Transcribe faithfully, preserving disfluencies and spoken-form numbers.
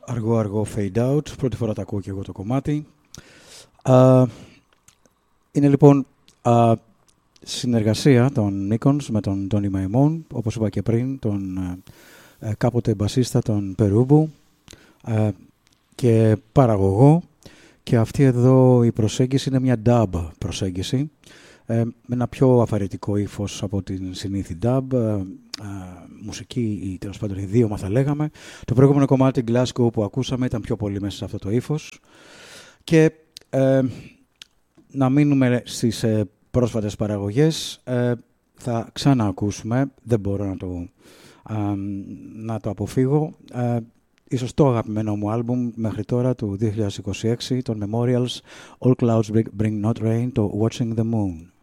αργό αργό fade out. Πρώτη φορά τα ακούω και εγώ το κομμάτι. Uh, είναι λοιπόν uh, συνεργασία των Nickons με τον Tony Maimon, όπως είπα και πριν, τον uh, κάποτε μπασίστα των Περούμπου uh, και παραγωγό. Και αυτή εδώ η προσέγγιση είναι μια dub προσέγγιση, ε, με ένα πιο αφαρετικό ύφος από την συνήθη dub, ε, ε, μουσική ή τέλος πάντων ιδίωμα θα λέγαμε. Το προηγούμενο κομμάτι Glasgow που ακούσαμε ήταν πιο πολύ μέσα σε αυτό το ύφος. Και ε, να μείνουμε στις ε, πρόσφατες παραγωγές, ε, θα ξαναακούσουμε, δεν μπορώ να το, ε, να το αποφύγω, ε, ίσως το αγαπημένο μου άλμπουμ μέχρι τώρα του δύο χιλιάδες είκοσι έξι, των Memorials, All Clouds Bring Not Rain, το Watching the Moon.